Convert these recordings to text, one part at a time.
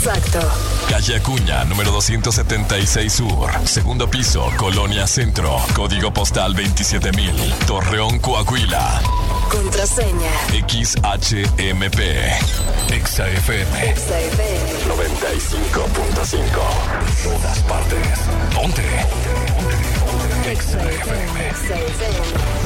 Exacto. Calle Acuña, número 276 Sur. Segundo piso, Colonia Centro. Código postal 27000. Torreón, Coahuila. Contraseña. XHMP. Exa FM. Exa FM. 95.5. Todas partes. Ponte. Exa FM. Exa FM.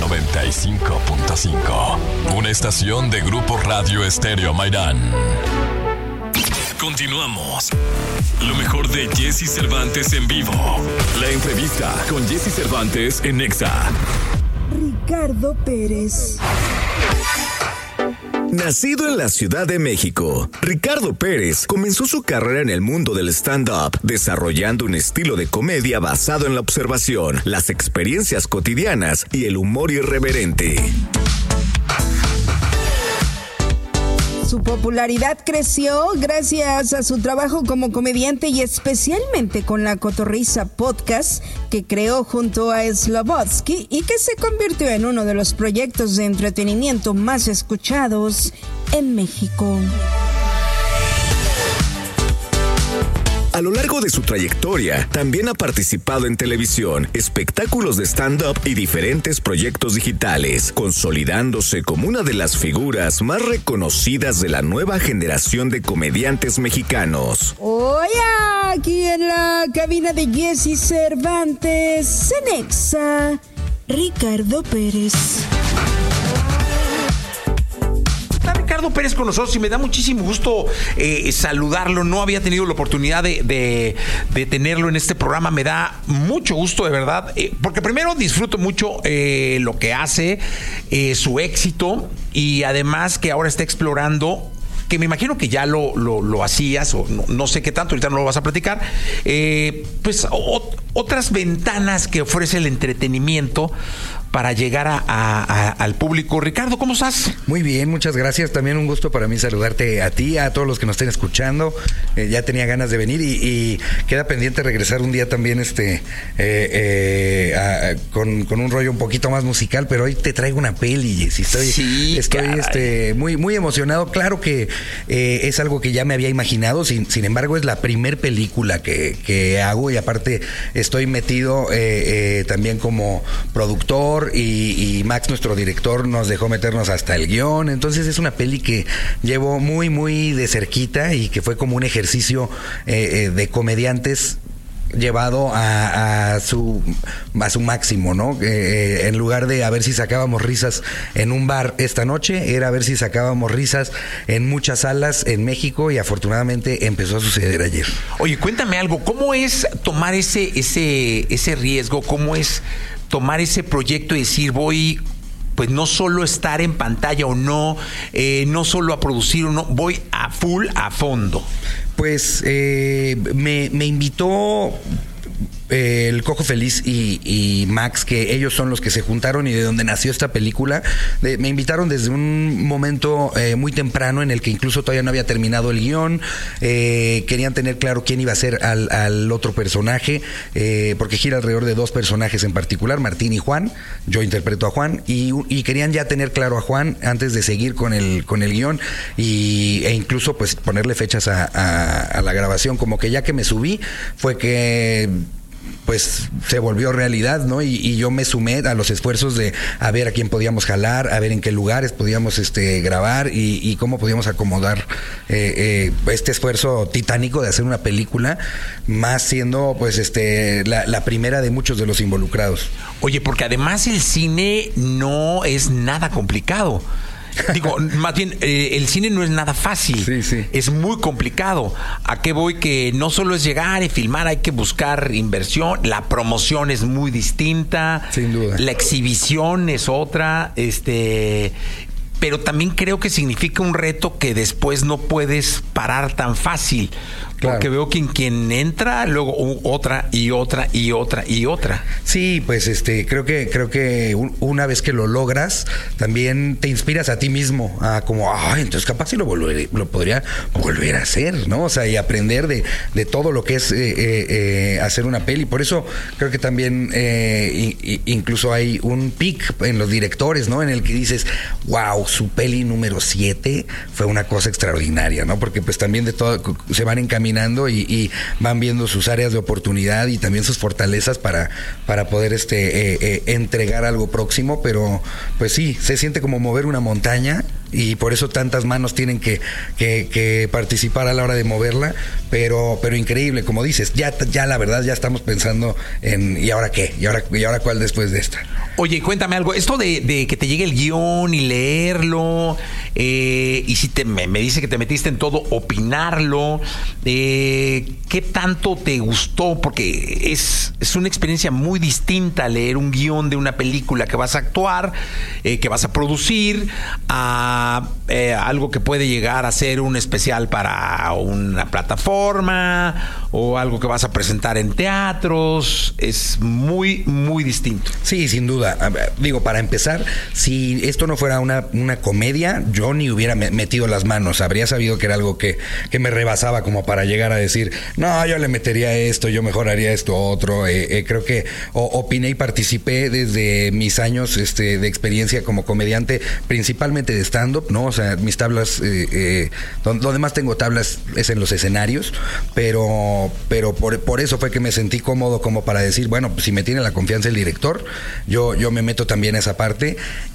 95.5. Una estación de Grupo Radio Estéreo Mairán. Continuamos. Lo mejor de Jesse Cervantes en vivo. La entrevista con Jesse Cervantes en Exa. Ricardo Pérez. Nacido en la Ciudad de México, Ricardo Pérez comenzó su carrera en el mundo del stand-up, desarrollando un estilo de comedia basado en la observación, las experiencias cotidianas y el humor irreverente. Su popularidad creció gracias a su trabajo como comediante y especialmente con La Cotorrisa Podcast, que creó junto a Slobodsky y que se convirtió en uno de los proyectos de entretenimiento más escuchados en México. A lo largo de su trayectoria, también ha participado en televisión, espectáculos de stand-up y diferentes proyectos digitales, consolidándose como una de las figuras más reconocidas de la nueva generación de comediantes mexicanos. Hoy aquí en la cabina de Jesse Cervantes, en Exa, Ricardo Pérez. Ricardo Pérez con nosotros y me da muchísimo gusto saludarlo. No había tenido la oportunidad de tenerlo en este programa. Me da mucho gusto, de verdad, porque primero disfruto mucho lo que hace, su éxito, y además que ahora está explorando, que me imagino que ya lo hacías, o no sé qué tanto, ahorita no lo vas a platicar, pues otras ventanas que ofrece el entretenimiento para llegar al público. Ricardo, ¿cómo estás? Muy bien, muchas gracias. También un gusto para mí saludarte a ti, a todos los que nos estén escuchando. Ya tenía ganas de venir y queda pendiente regresar un día también con un rollo un poquito más musical, pero hoy te traigo una peli, Jessy. Estoy muy, muy emocionado. Claro que es algo que ya me había imaginado, sin embargo es la primer película que hago, y aparte estoy metido también como productor, y Max, nuestro director, nos dejó meternos hasta el guión. Entonces es una peli que llevo muy, muy de cerquita y que fue como un ejercicio de comediantes llevado a su máximo, ¿no? En lugar de a ver si sacábamos risas en un bar esta noche, era a ver si sacábamos risas en muchas salas en México, y afortunadamente empezó a suceder ayer. Oye, cuéntame algo, ¿cómo es tomar ese riesgo? ¿Cómo es tomar ese proyecto y decir, voy, pues no solo estar en pantalla o no solo a producir o no, voy a full, a fondo? Pues me invitó el Cojo Feliz y Max, que ellos son los que se juntaron y de donde nació esta película. Me invitaron desde un momento muy temprano, en el que incluso todavía no había terminado el guión. Querían tener claro quién iba a ser al otro personaje, porque gira alrededor de dos personajes en particular, Martín y Juan. Yo interpreto a Juan, y querían ya tener claro a Juan antes de seguir con el guión, e incluso pues ponerle fechas a la grabación. Como que ya que me subí, fue que pues se volvió realidad, ¿no? Y yo me sumé a los esfuerzos de a ver a quién podíamos jalar, a ver en qué lugares podíamos grabar y cómo podíamos acomodar este esfuerzo titánico de hacer una película, más siendo pues la primera de muchos de los involucrados. Oye, porque además el cine no es nada complicado. Digo, más bien, el cine no es nada fácil. Sí. Es muy complicado. ¿A qué voy? Que no solo es llegar y filmar, hay que buscar inversión. La promoción es muy distinta. Sin duda. La exhibición es otra. Pero también creo que significa un reto que después no puedes parar tan fácil. Claro. Porque veo que quien entra, luego otra y otra y otra y otra. Sí, pues creo que una vez que lo logras, también te inspiras a ti mismo, a como, entonces capaz si lo podría volver a hacer, ¿no? O sea, y aprender de todo lo que es hacer una peli. Por eso creo que también incluso hay un pic en los directores, ¿no? En el que dices, wow, su peli número 7 fue una cosa extraordinaria, ¿no? Porque pues también de todo se van encaminando y van viendo sus áreas de oportunidad y también sus fortalezas para poder entregar algo próximo, pero pues sí, se siente como mover una montaña y por eso tantas manos tienen que participar a la hora de moverla, pero increíble, como dices, ya la verdad ya estamos pensando en ¿y ahora qué? ¿Y ahora cuál después de esta? Oye, cuéntame algo, esto de que te llegue el guión y leerlo, y si me dice que te metiste en todo, opinarlo, ¿qué tanto te gustó? Porque es una experiencia muy distinta leer un guión de una película que vas a actuar, que vas a producir, a algo que puede llegar a ser un especial para una plataforma o algo que vas a presentar en teatros. Es muy, muy distinto. Sí, sin duda. Digo, para empezar, si esto no fuera una comedia, yo ni hubiera metido las manos. Habría sabido que era algo que me rebasaba como para llegar a decir, no, yo le metería esto, yo mejoraría esto otro. Creo que opiné y participé desde mis años de experiencia como comediante, principalmente de stand-up, ¿no? O sea, mis tablas, donde más tengo tablas es en los escenarios, pero por eso fue que me sentí cómodo como para decir, bueno, pues si me tiene la confianza el director, yo me meto también a esa parte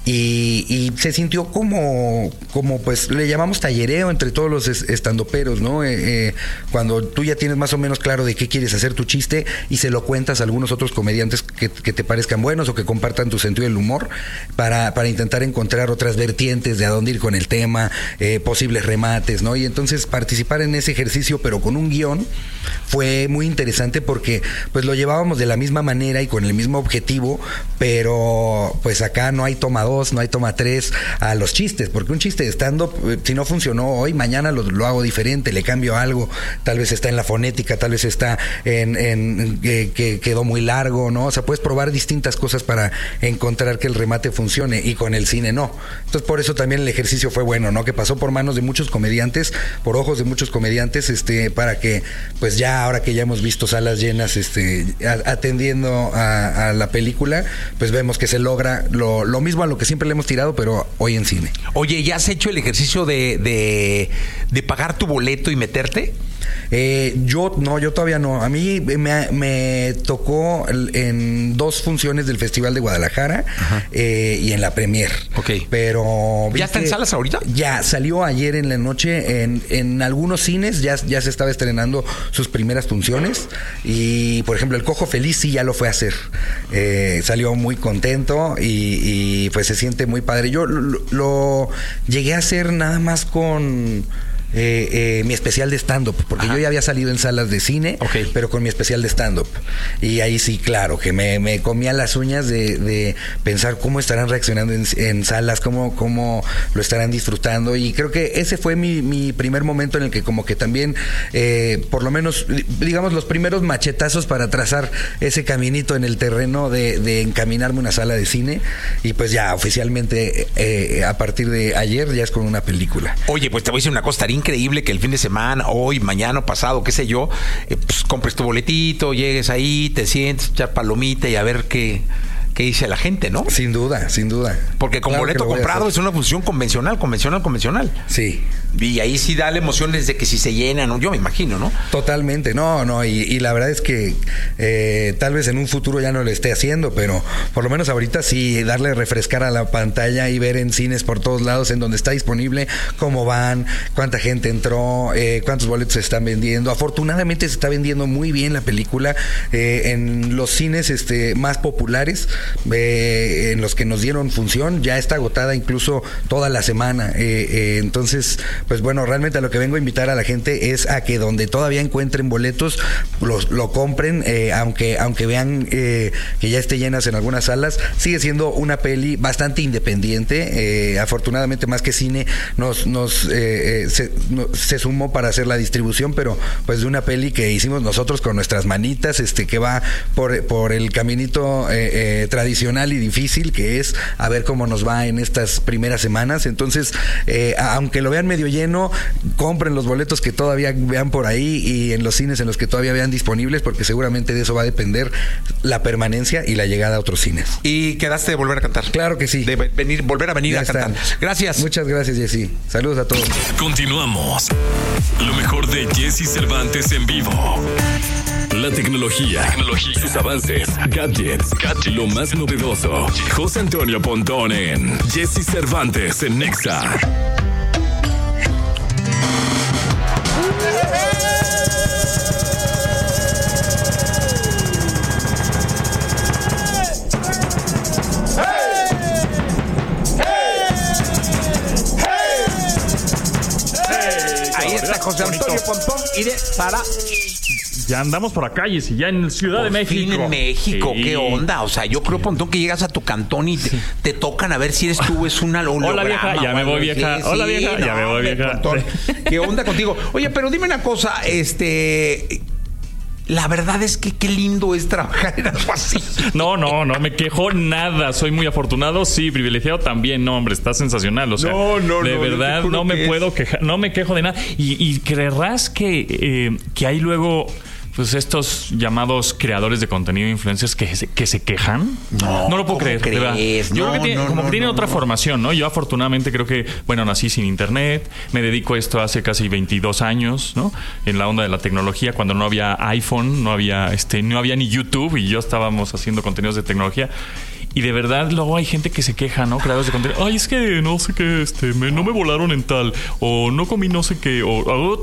y se sintió como pues le llamamos tallereo entre todos los estandoperos, ¿no? Cuando tú ya tienes más o menos claro de qué quieres hacer tu chiste y se lo cuentas a algunos otros comediantes que te parezcan buenos o que compartan tu sentido del humor para intentar encontrar otras vertientes de a dónde ir con el tema, posibles remates, ¿no? Y entonces participar en ese ejercicio pero con un guión fue muy interesante porque pues lo llevábamos de la misma manera y con el mismo objetivo, pero pues acá no hay toma 2, no hay toma 3 a los chistes, porque un chiste de stand-up, si no funcionó hoy, mañana lo hago diferente, le cambio algo, tal vez está en la fonética, tal vez está en que quedó muy largo, ¿no? O sea, puedes probar distintas cosas para encontrar que el remate funcione y con el cine no. Entonces por eso también el ejercicio fue bueno, ¿no? Que pasó por manos de muchos comediantes, por ojos de muchos comediantes, para que pues ya ahora que ya hemos visto salas llenas atendiendo a la película, pues vemos que se logra lo mismo a lo que siempre le hemos tirado, pero hoy en cine. Oye, ¿ya has hecho el ejercicio de pagar tu boleto y meterte? Yo todavía no. A mí me tocó en 2 funciones del Festival de Guadalajara y en la premier. Okay. Pero ¿ya está en salas ahorita? Ya salió ayer en la noche en algunos cines, ya se estaba estrenando sus primeras funciones y por ejemplo el Cojo Feliz sí ya lo fue a hacer. Salió muy contento y pues se siente muy padre. Yo lo llegué a hacer nada más con mi especial de stand-up, porque yo ya había salido en salas de cine, pero con mi especial de stand-up. Y ahí sí, claro, que me comía las uñas de pensar cómo estarán reaccionando en salas, cómo lo estarán disfrutando. Y creo que ese fue mi primer momento en el que como que también, por lo menos, digamos, los primeros machetazos para trazar ese caminito en el terreno de encaminarme a una sala de cine. Y pues ya, oficialmente, a partir de ayer, ya es con una película. Oye, pues te voy a decir una cosa, estaría increíble que el fin de semana, hoy, mañana, pasado, qué sé yo, pues compres tu boletito, llegues ahí, te sientes, echar palomita y a ver qué dice la gente, ¿no? Sin duda, sin duda. Porque con claro boleto comprado es una función convencional. Sí. Y ahí sí da la emoción desde que si se llenan, yo me imagino, ¿no? Totalmente, no, y la verdad es que tal vez en un futuro ya no lo esté haciendo, pero por lo menos ahorita sí, darle refrescar a la pantalla y ver en cines por todos lados en donde está disponible, cómo van, cuánta gente entró, cuántos boletos se están vendiendo. Afortunadamente se está vendiendo muy bien la película en los cines más populares, en los que nos dieron función, ya está agotada incluso toda la semana. Entonces, pues bueno, realmente a lo que vengo a invitar a la gente es a que donde todavía encuentren boletos, lo compren, aunque vean que ya esté llenas en algunas salas. Sigue siendo una peli bastante independiente, afortunadamente más que cine se sumó para hacer la distribución, pero pues de una peli que hicimos nosotros con nuestras manitas, que va por el caminito tradicional y difícil, que es a ver cómo nos va en estas primeras semanas. Entonces, aunque lo vean medio lleno. Compren los boletos que todavía vean por ahí y en los cines en los que todavía vean disponibles, porque seguramente de eso va a depender la permanencia y la llegada a otros cines. Y quedaste de volver a cantar. Claro que sí. De volver a venir Ya a cantar. están. Gracias. Muchas gracias, Jessy. Saludos a todos. Continuamos. Lo mejor de Jesse Cervantes en vivo. La tecnología, sus avances, gadgets, lo más novedoso. José Antonio Pontón en Jesse Cervantes en Nexa. Ahí está José Antonio Pontón y de para... Ya andamos por acá, y ya en Ciudad de Por fin México. en México, Sí. ¿qué onda? O sea, yo creo, Pontón, que llegas a tu cantón y te tocan a ver si eres tú, es una holograma. Hola, vieja, ya me voy, vieja. Hola, vieja, ya me voy, vieja. Pontón, ¿qué onda contigo? Oye, pero dime una cosa, la verdad es que qué lindo es trabajar en algo así. No me quejo nada. Soy muy afortunado, sí, privilegiado también. No, hombre, está sensacional. O sea, de verdad, te juro no me que puedo quejar, no me quejo de nada. Y creerás que hay luego, pues, estos llamados creadores de contenido, influencers, que se quejan. No lo puedo ¿cómo creer, de verdad. crees? Yo creo que tienen otra no. formación, ¿no? Yo afortunadamente creo que, bueno, nací sin internet, me dedico a esto hace casi 22 años, ¿no? En la onda de la tecnología, cuando no había iPhone, no había ni YouTube, y yo estábamos haciendo contenidos de tecnología. Y de verdad, luego hay gente que se queja, ¿no? Creadores de contenido. Ay, es que no sé qué, no me volaron en tal. O no comí no sé qué. O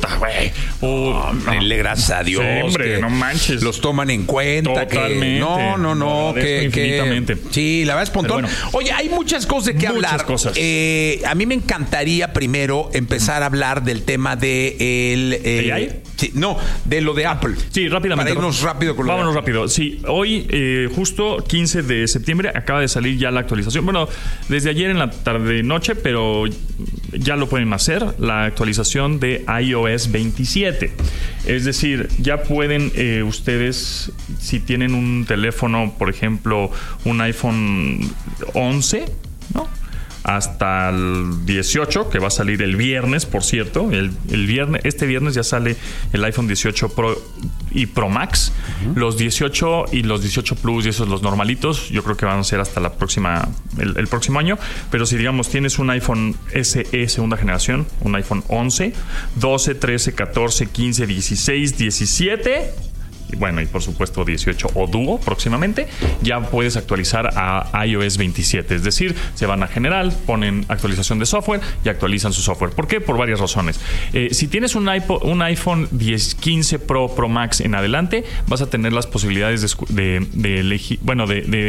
Denle gracias a Dios. Sí, hombre, que no manches. Los toman en cuenta. Totalmente. No. Agradezco infinitamente. Sí, la verdad es Pontón. Pero bueno, oye, hay muchas cosas de qué muchas hablar. cosas. A mí me encantaría primero empezar a hablar del tema de el... ¿AI? Sí, no, de lo de Apple. Sí, rápidamente. Para irnos rápido con lo de Vámonos Apple. rápido. Sí, hoy, justo 15 de septiembre, acaba de salir ya la actualización. Bueno, desde ayer en la tarde-noche, pero ya lo pueden hacer, la actualización de iOS 27. Es decir, ya pueden ustedes, si tienen un teléfono, por ejemplo, un iPhone 11, ¿no? Hasta el 18, que va a salir el viernes, por cierto. Este viernes ya sale el iPhone 18 Pro y Pro Max. Los 18 y los 18 Plus, y esos los normalitos, yo creo que van a ser hasta el próximo año. Pero si, digamos, tienes un iPhone SE segunda generación, un iPhone 11, 12, 13, 14, 15, 16, 17... y bueno, y por supuesto 18 o Duo próximamente, ya puedes actualizar a iOS 27. Es decir, se van a general, ponen actualización de software y actualizan su software. ¿Por qué? Por varias razones. Si tienes un iPhone 15 Pro Max en adelante, vas a tener las posibilidades de elegir, bueno,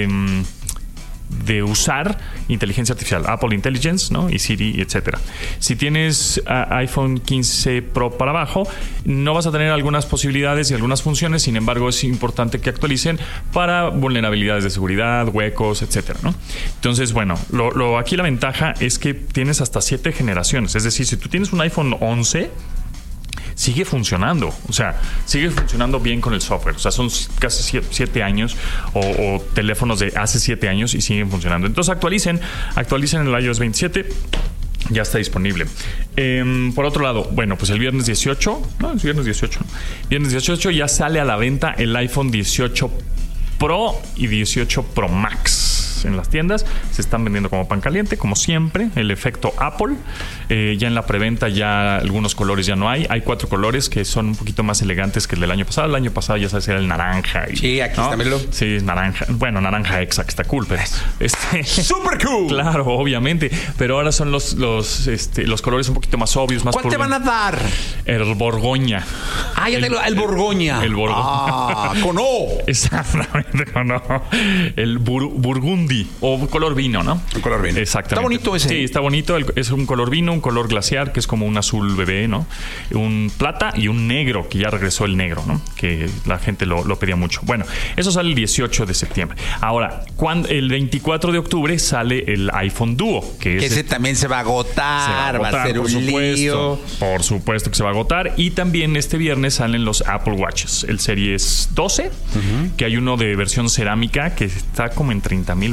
de usar inteligencia artificial, Apple Intelligence, ¿no? Y Siri, etcétera. Si tienes iPhone 15 Pro para abajo, no vas a tener algunas posibilidades y algunas funciones. Sin embargo, es importante que actualicen para vulnerabilidades de seguridad, huecos, etcétera, ¿no? Entonces, bueno, aquí la ventaja es que tienes hasta 7 generaciones. Es decir, si tú tienes un iPhone 11, sigue funcionando, o sea, sigue funcionando bien con el software. O sea, son casi 7 años o teléfonos de hace 7 años y siguen funcionando. Entonces actualicen el iOS 27. Ya está disponible. Por otro lado, bueno, pues el viernes 18, no, es viernes 18. Viernes 18 ya sale a la venta el iPhone 18 Pro y 18 Pro Max. En las tiendas se están vendiendo como pan caliente, como siempre, el efecto Apple. Ya en la preventa ya algunos colores ya no hay. Hay 4 colores que son un poquito más elegantes que el del año pasado. El año pasado ya sabes, era el naranja. Sí, aquí está, míralo. Sí, es naranja. Bueno, naranja exa, que está cool, pero ¡súper cool! Claro, obviamente. Pero ahora son los colores un poquito más obvios, más ¿Cuál te van a dar? El Borgoña. Ah, ya tengo el Borgoña. El Borgoña. Ah, con O. Exactamente, no. El Burgundy o color vino, ¿no? El color vino. Exactamente. Está bonito ese. Sí, está bonito. Es un color vino, un color glaciar, que es como un azul bebé, ¿no? Un plata y un negro, que ya regresó el negro, ¿no? Que la gente lo pedía mucho. Bueno, eso sale el 18 de septiembre. Ahora, el 24 de octubre sale el iPhone Duo, que ese también se va a agotar, va a ser un lío. Por supuesto que se va a agotar. Y también este viernes salen los Apple Watches, el Series 12, que hay uno de versión cerámica que está como en $30,000,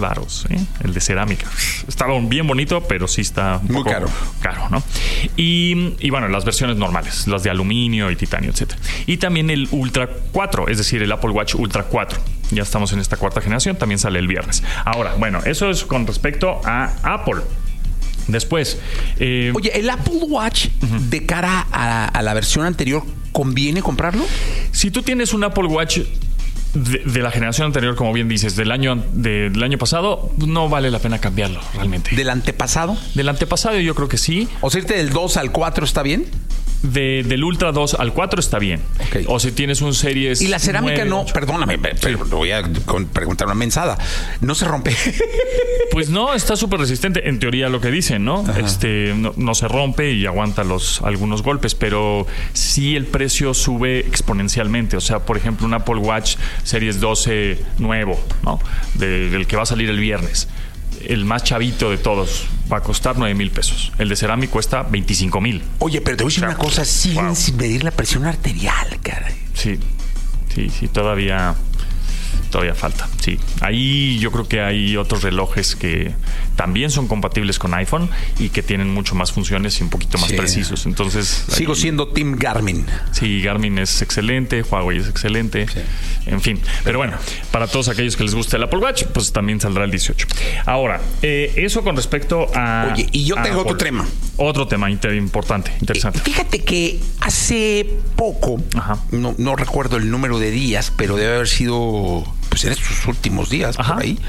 $1,000, ¿eh? El de cerámica. Estaba bien bonito, pero sí está un poco caro, ¿no? Y bueno, las versiones normales, las de aluminio y titanio, etcétera. Y también el Ultra 4, es decir, el Apple Watch Ultra 4. Ya estamos en esta cuarta generación, también sale el viernes. Ahora, bueno, eso es con respecto a Apple. Después... Oye, ¿el Apple Watch de cara a la versión anterior conviene comprarlo? Si tú tienes un Apple Watch de la generación anterior, como bien dices, del año pasado, no vale la pena cambiarlo realmente. ¿Del antepasado? Del antepasado yo creo que sí. O sea, irte del 2 al 4 está bien. Del Ultra 2 al 4 está bien. Okay. O si tienes un Series... Y la cerámica 9, no, 8. perdóname, pero voy a preguntar una mensada. ¿No se rompe? Pues no, está súper resistente. En teoría lo que dicen, ¿no? No se rompe y aguanta algunos golpes, pero sí el precio sube exponencialmente. O sea, por ejemplo, un Apple Watch Series 12 nuevo, ¿no? Del que va a salir el viernes. El más chavito de todos va a costar $9,000. El de cerámica cuesta $25,000. Oye, pero te voy a decir una cosa, siguen sin medir la presión arterial, caray. Sí, todavía falta. Sí, ahí yo creo que hay otros relojes que también son compatibles con iPhone y que tienen mucho más funciones y un poquito más precisos. Entonces sigo siendo Team Garmin. Sí, Garmin es excelente, Huawei es excelente, en fin. Pero bueno, para todos aquellos que les guste el Apple Watch, pues también saldrá el 18. Ahora, eso con respecto a... Oye, y yo tengo otro tema. Otro tema importante, interesante. Fíjate que hace poco, no recuerdo el número de días, pero debe haber sido pues en estos últimos días, por ahí,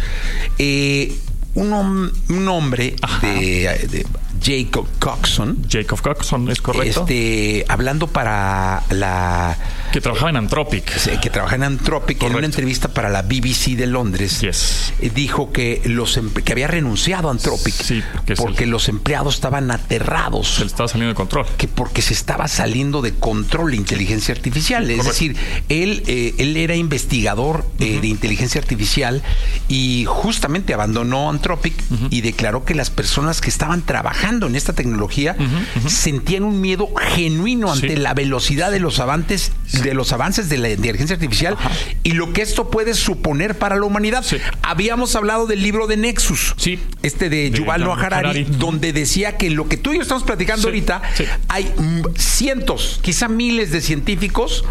un hombre de Jacob Coxon. Jacob Coxon, es correcto. Hablando para la... Que trabajaba en Anthropic. Que trabajaba en Anthropic. En una entrevista para la BBC de Londres. Dijo que que había renunciado a Anthropic. Sí, porque los empleados estaban aterrados. Se le estaba saliendo de control. Que porque se estaba saliendo de control la inteligencia artificial. Es decir, él era investigador de inteligencia artificial y justamente abandonó Anthropic y declaró que las personas que estaban trabajando en esta tecnología sentían un miedo genuino ante la velocidad de los avances de la inteligencia artificial y lo que esto puede suponer para la humanidad. Habíamos hablado del libro de Nexus, de Yuval Noah Harari, donde decía que lo que tú y yo estamos platicando ahorita, hay cientos, quizá miles de científicos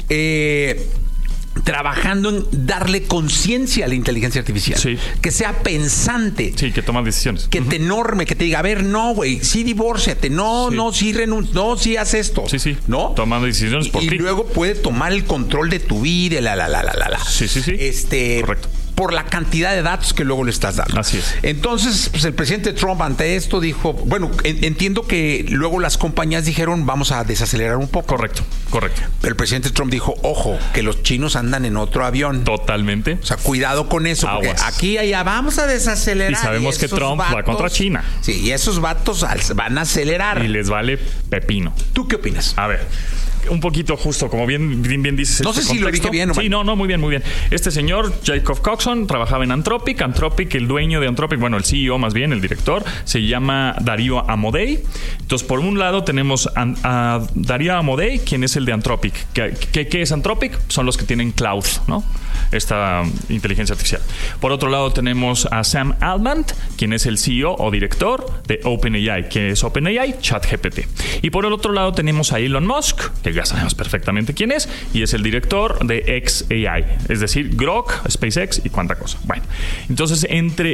trabajando en darle conciencia a la inteligencia artificial. Que sea pensante. Que toma decisiones. Que te norme, que te diga, a ver, no, güey, sí divórciate, no, sí renuncia, no, sí haz esto. ¿No? Tomando decisiones por ti. Y luego puede tomar el control de tu vida, Correcto. Por la cantidad de datos que luego le estás dando. Así es. Entonces, pues el presidente Trump ante esto dijo, bueno, entiendo que luego las compañías dijeron, vamos a desacelerar un poco. Correcto. Pero el presidente Trump dijo, ojo, que los chinos andan en otro avión. Totalmente. O sea, cuidado con eso, porque aquí allá vamos a desacelerar. Y sabemos que Trump va contra China. Sí, y esos vatos van a acelerar. Y les vale pepino. ¿Tú qué opinas? A ver, un poquito justo, como bien dices. No sé si lo dije bien o mal. Sí, no, muy bien. Este señor, Jacob Coxon, trabajaba en Anthropic. Anthropic, el dueño de Anthropic, bueno, el CEO más bien, el director, se llama Darío Amodei. Entonces, por un lado tenemos a Darío Amodei, quien es el de Anthropic. ¿Qué es Anthropic? Son los que tienen cloud, ¿no? Esta inteligencia artificial. Por otro lado tenemos a Sam Altman, quien es el CEO o director de OpenAI, que es OpenAI, ChatGPT. Y por el otro lado tenemos a Elon Musk, que ya sabemos perfectamente quién es, y es el director de xAI, es decir, Grok, SpaceX y cuánta cosa. Bueno, entonces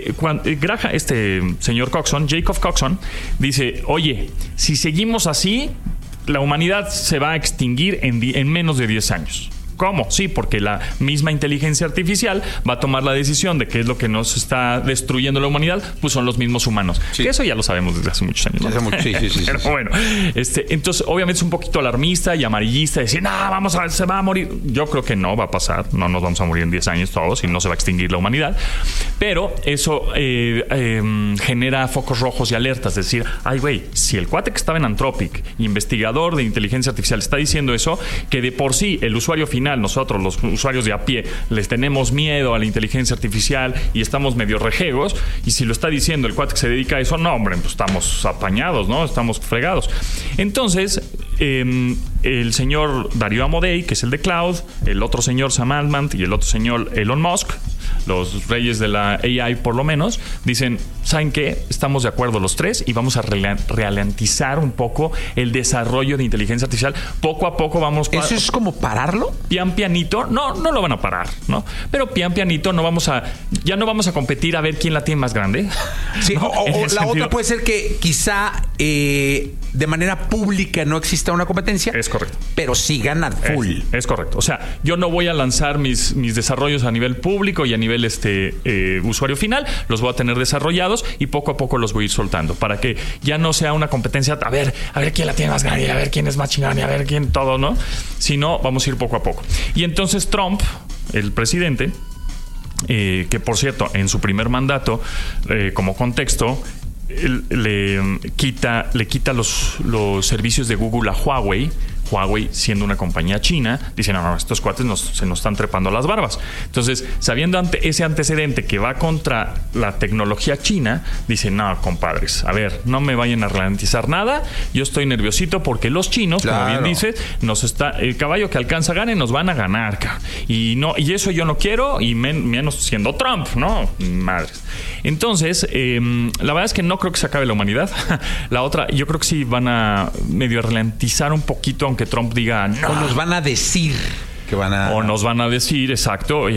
este señor Coxon, Jacob Coxon, dice, oye, si seguimos así, la humanidad se va a extinguir en menos de 10 años. ¿Cómo? Sí, porque la misma inteligencia artificial va a tomar la decisión de qué es lo que nos está destruyendo la humanidad, pues son los mismos humanos. Que eso ya lo sabemos desde hace muchos años, ¿no? Sí. Pero bueno, entonces obviamente es un poquito alarmista y amarillista, decir, se va a morir. Yo creo que no va a pasar, no nos vamos a morir en 10 años todos y no se va a extinguir la humanidad. Pero eso genera focos rojos y alertas, es decir, ay güey, si el cuate que estaba en Anthropic, investigador de inteligencia artificial, está diciendo eso, que de por sí el usuario final, nosotros los usuarios de a pie les tenemos miedo a la inteligencia artificial y estamos medio rejegos, y si lo está diciendo el cuate que se dedica a eso, no hombre, pues estamos apañados, ¿no? Estamos fregados. Entonces el señor Darío Amodei, que es el de Cloud, el otro señor Sam Altman y el otro señor Elon Musk, los reyes de la AI por lo menos, dicen, ¿saben qué? Estamos de acuerdo los tres y vamos a ralentizar un poco el desarrollo de inteligencia artificial. Poco a poco vamos... ¿Eso es como pararlo? Pian pianito, no lo van a parar, ¿no? Pero pian pianito ya no vamos a competir a ver quién la tiene más grande. Sí, ¿no? o la otra puede ser que quizá de manera pública no exista una competencia. Es correcto. Pero sí ganan full. Es correcto. O sea, yo no voy a lanzar mis desarrollos a nivel público y a nivel usuario final. Los voy a tener desarrollados y poco a poco los voy a ir soltando para que ya no sea una competencia a ver quién la tiene más grande, a ver quién es más chingón y a ver quién todo, ¿no? Sino vamos a ir poco a poco. Y entonces Trump, el presidente, que por cierto, en su primer mandato, como contexto, le quita los servicios de Google a Huawei. Huawei, siendo una compañía china, dice, no, estos cuates se nos están trepando las barbas. Entonces, sabiendo ese antecedente que va contra la tecnología china, dice, no, compadres, a ver, no me vayan a ralentizar nada, yo estoy nerviosito porque los chinos, claro, como bien dices, el caballo que alcanza gane, nos van a ganar, y eso yo no quiero, y menos siendo Trump, ¿no? Madres. Entonces, la verdad es que no creo que se acabe la humanidad. La otra, yo creo que sí van a medio ralentizar un poquito, aunque Trump diga no. O nos van a decir que van a... O nos van a decir, exacto.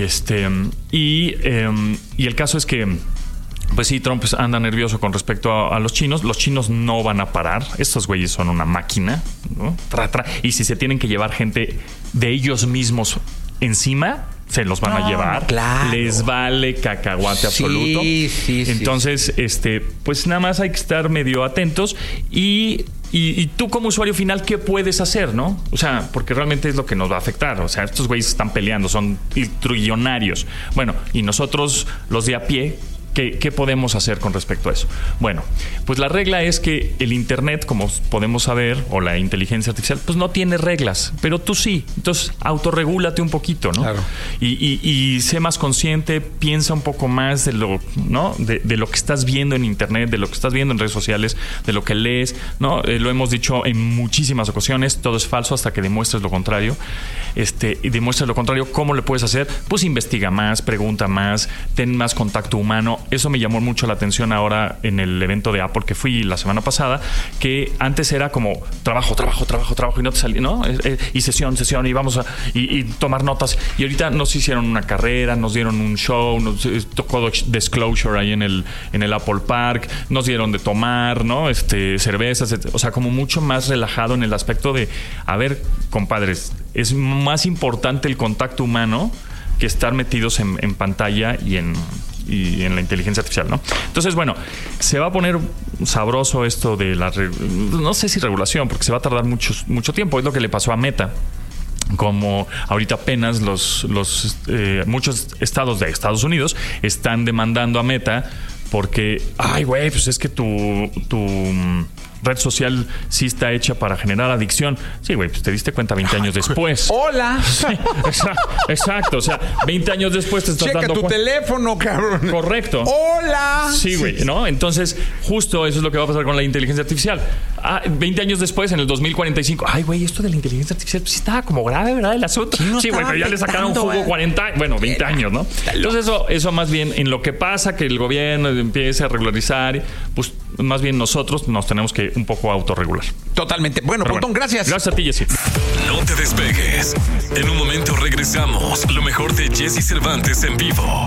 Y el caso es que, pues sí, Trump anda nervioso con respecto a los chinos. Los chinos no van a parar. Estos güeyes son una máquina, ¿no? Y si se tienen que llevar gente de ellos mismos encima, se los van a llevar. Claro. Les vale cacahuate absoluto. Sí. Entonces, pues nada más hay que estar medio atentos y tú como usuario final, ¿qué puedes hacer, no? O sea, porque realmente es lo que nos va a afectar. O sea, estos güeyes están peleando, son trillonarios. Bueno, y nosotros, los de a pie, ¿qué podemos hacer con respecto a eso? Bueno, pues la regla es que el Internet, como podemos saber, o la inteligencia artificial, pues no tiene reglas, pero tú sí. Entonces, autorregúlate un poquito, ¿no? Claro. Y sé más consciente, piensa un poco más de lo, ¿no? De lo que estás viendo en Internet, de lo que estás viendo en redes sociales, de lo que lees, ¿no? Lo hemos dicho en muchísimas ocasiones, todo es falso hasta que demuestres lo contrario. Y demuestres lo contrario, ¿cómo le puedes hacer? Pues investiga más, pregunta más, ten más contacto humano. Eso me llamó mucho la atención ahora en el evento de Apple que fui la semana pasada, que antes era como trabajo y no te salía, ¿no? Y sesión y vamos a y tomar notas. Y ahorita nos hicieron una carrera, nos dieron un show, nos tocó Disclosure ahí en el Apple Park, nos dieron de tomar, ¿no? Cervezas, o sea, como mucho más relajado en el aspecto de, a ver, compadres, es más importante el contacto humano que estar metidos en pantalla y en la inteligencia artificial, ¿no? Entonces, bueno, se va a poner sabroso esto de no sé si regulación, porque se va a tardar mucho tiempo. Es lo que le pasó a Meta. Como ahorita apenas muchos estados de Estados Unidos están demandando a Meta porque, ay, güey, pues es que tu red social sí está hecha para generar adicción. Sí, güey, pues te diste cuenta 20 años después. ¡Hola! Sí, exacto. O sea, 20 años después te estás Checa dando tu teléfono, cabrón. Correcto. ¡Hola! Sí, güey, ¿no? Entonces, justo eso es lo que va a pasar con la inteligencia artificial. 20 años después, en el 2045, ay, güey, esto de la inteligencia artificial, pues sí estaba como grave, ¿verdad? El asunto. Sí, güey, pero ya le sacaron jugo 20 años, ¿no? Entonces, eso más bien en lo que pasa, que el gobierno empiece a regularizar, pues más bien nosotros nos tenemos que un poco autorregular. Totalmente. Bueno, Pontón, gracias. Gracias a ti, Jessy. No te despegues. En un momento regresamos. Lo mejor de Jessy Cervantes en vivo.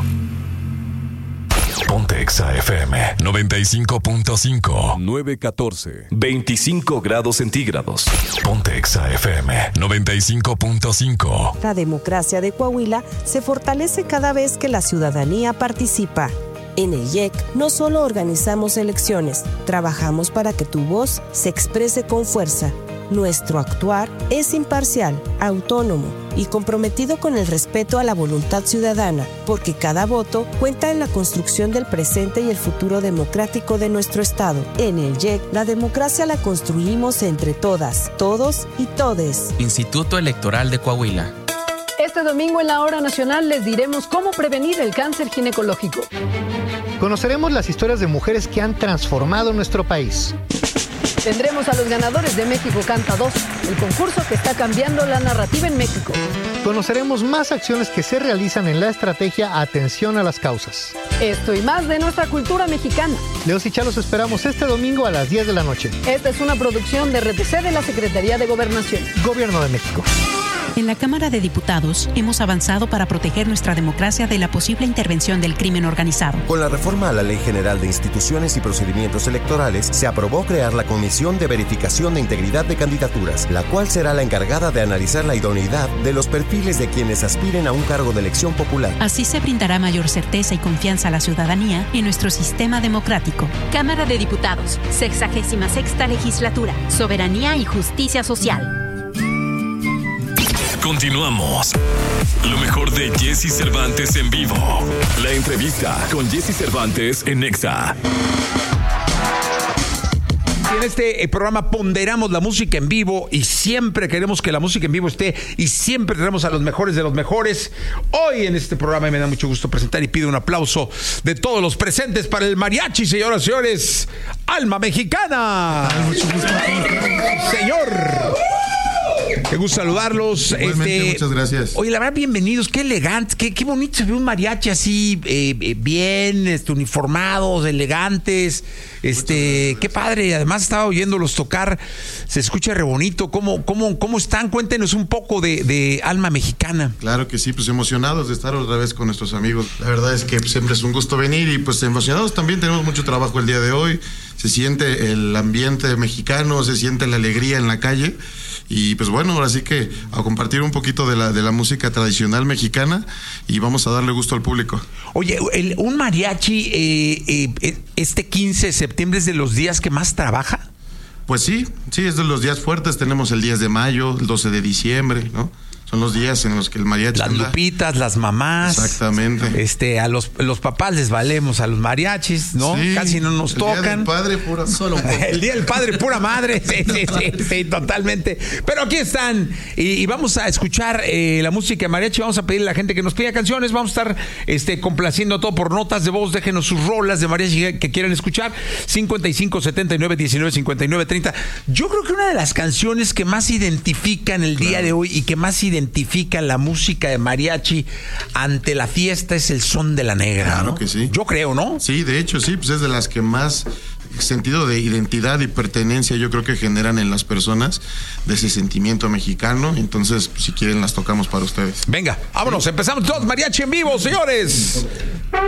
Ponte Exa FM 95.5 914 25 grados centígrados. Ponte Exa FM 95.5. La democracia de Coahuila se fortalece cada vez que la ciudadanía participa. En el IEC no solo organizamos elecciones, trabajamos para que tu voz se exprese con fuerza. Nuestro actuar es imparcial, autónomo y comprometido con el respeto a la voluntad ciudadana, porque cada voto cuenta en la construcción del presente y el futuro democrático de nuestro Estado. En el IEC, la democracia la construimos entre todas, todos y todes. Instituto Electoral de Coahuila. Este domingo en la Hora Nacional les diremos cómo prevenir el cáncer ginecológico. Conoceremos las historias de mujeres que han transformado nuestro país. Tendremos a los ganadores de México Canta 2, el concurso que está cambiando la narrativa en México. Conoceremos más acciones que se realizan en la estrategia Atención a las Causas. Esto y más de nuestra cultura mexicana. Leos y Chalos esperamos este domingo a las 10 de la noche. Esta es una producción de RTC de la Secretaría de Gobernación. Gobierno de México. En la Cámara de Diputados hemos avanzado para proteger nuestra democracia de la posible intervención del crimen organizado. Con la reforma a la Ley General de Instituciones y Procedimientos Electorales, se aprobó crear la Comisión de Verificación de Integridad de Candidaturas, la cual será la encargada de analizar la idoneidad de los perfiles de quienes aspiren a un cargo de elección popular. Así se brindará mayor certeza y confianza a la ciudadanía en nuestro sistema democrático. Cámara de Diputados, 66ª Legislatura, Soberanía y Justicia Social. Continuamos. Lo mejor de Jesse Cervantes en vivo. La entrevista con Jesse Cervantes en Nexa. En este programa ponderamos la música en vivo y siempre queremos que la música en vivo esté y siempre tenemos a los mejores de los mejores. Hoy en este programa me da mucho gusto presentar y pido un aplauso de todos los presentes para el mariachi, señoras y señores. Alma Mexicana. Mucho gusto. Señor. Qué gusto saludarlos. Muchas gracias. Oye, la verdad, bienvenidos. Qué elegantes, qué bonito se ve un mariachi así, bien, uniformados, elegantes. Qué padre. Además, estaba oyéndolos tocar. Se escucha re bonito. ¿Cómo están? Cuéntenos un poco de Alma Mexicana. Claro que sí, pues emocionados de estar otra vez con nuestros amigos. La verdad es que siempre es un gusto venir y pues emocionados también. Tenemos mucho trabajo el día de hoy. Se siente el ambiente mexicano, se siente la alegría en la calle. Y pues bueno, ahora sí que a compartir un poquito de la música tradicional mexicana y vamos a darle gusto al público. Oye, un mariachi este 15 de septiembre es de los días que más trabaja. Pues sí, es de los días fuertes. Tenemos el 10 de mayo, el 12 de diciembre, ¿no? Son los días en los que el mariachi las lupitas, las mamás. Exactamente. A los papás les valemos a los mariachis, ¿no? Sí, casi no nos tocan. El Día del Padre, pura solo el Día del Padre, pura madre. Sí, totalmente. Pero aquí están y vamos a escuchar la música de mariachi. Vamos a pedirle a la gente que nos pida canciones. Vamos a estar complaciendo todo por notas de voz. Déjenos sus rolas de mariachi que quieran escuchar. 55 79 19 59 30. Yo creo que una de las canciones que más identifican el día de hoy y que más identifica la música de mariachi ante la fiesta es el Son de la Negra. Claro, ¿no? Que sí. Yo creo, ¿no? Sí, de hecho, sí, pues es de las que más sentido de identidad y pertenencia yo creo que generan en las personas de ese sentimiento mexicano. Entonces, si quieren, las tocamos para ustedes. Venga, vámonos, empezamos todos mariachi en vivo, señores.